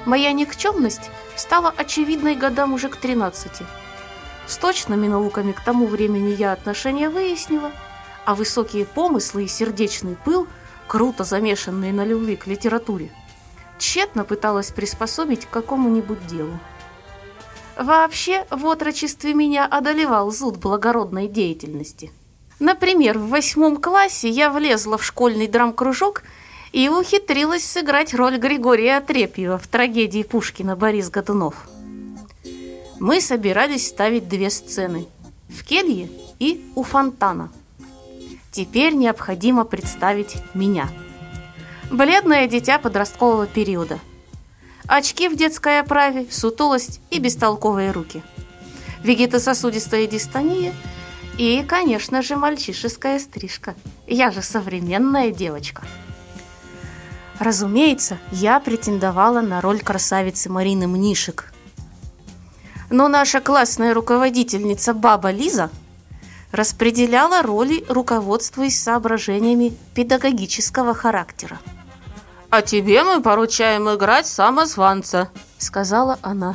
Моя никчемность стала очевидной годам уже к 13. С точными науками к тому времени я отношения выяснила, а высокие помыслы и сердечный пыл, круто замешанные на любви к литературе, тщетно пыталась приспособить к какому-нибудь делу. Вообще, в отрочестве меня одолевал зуд благородной деятельности. Например, в 8 классе я влезла в школьный драм-кружок и ухитрилась сыграть роль Григория Отрепьева в трагедии Пушкина «Борис Годунов». Мы собирались ставить 2 сцены – в келье и у фонтана. Теперь необходимо представить меня. Бледное дитя подросткового периода. Очки в детской оправе, сутулость и бестолковые руки. Вегетососудистая дистония и, конечно же, мальчишеская стрижка. Я же современная девочка. Разумеется, я претендовала на роль красавицы Марины Мнишек. Но наша классная руководительница баба Лиза распределяла роли, руководствуясь соображениями педагогического характера. «А тебе мы поручаем играть самозванца», — сказала она.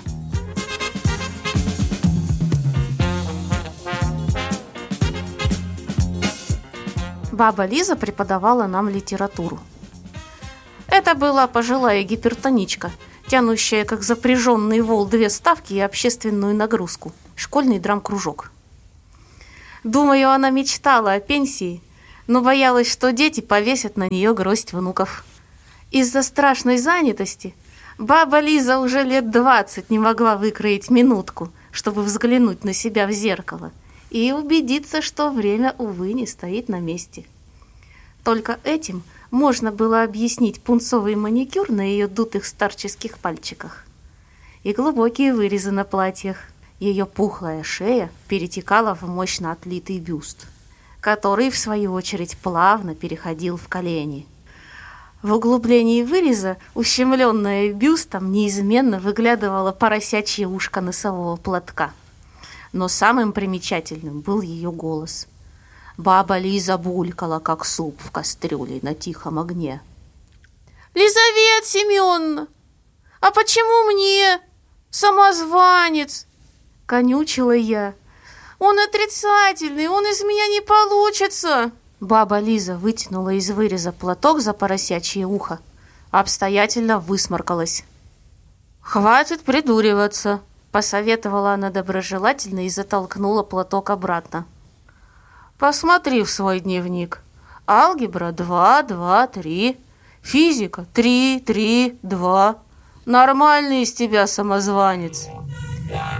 Баба Лиза преподавала нам литературу. Это была пожилая гипертоничка, тянущая, как запряженный вол, 2 ставки и общественную нагрузку – школьный драм-кружок. Думаю, она мечтала о пенсии, но боялась, что дети повесят на нее гроздь внуков. Из-за страшной занятости баба Лиза уже лет 20 не могла выкроить минутку, чтобы взглянуть на себя в зеркало и убедиться, что время, увы, не стоит на месте. Только этим можно было объяснить пунцовый маникюр на ее дутых старческих пальчиках и глубокие вырезы на платьях. Ее пухлая шея перетекала в мощно отлитый бюст, который, в свою очередь, плавно переходил в колени. В углублении выреза, ущемленное бюстом, неизменно выглядывало поросячье ушко носового платка. Но самым примечательным был ее голос. Баба Лиза булькала, как суп в кастрюле на тихом огне. «Лизавета Семеновна, а почему мне? Самозванец!» — конючила я. «Он отрицательный, он из меня не получится!» Баба Лиза вытянула из выреза платок за поросячье ухо, обстоятельно высморкалась. «Хватит придуриваться!» — посоветовала она доброжелательно и затолкнула платок обратно. «Посмотри в свой дневник. Алгебра 2, 2, 3. Физика 3, 3, 2. Нормальный из тебя самозванец».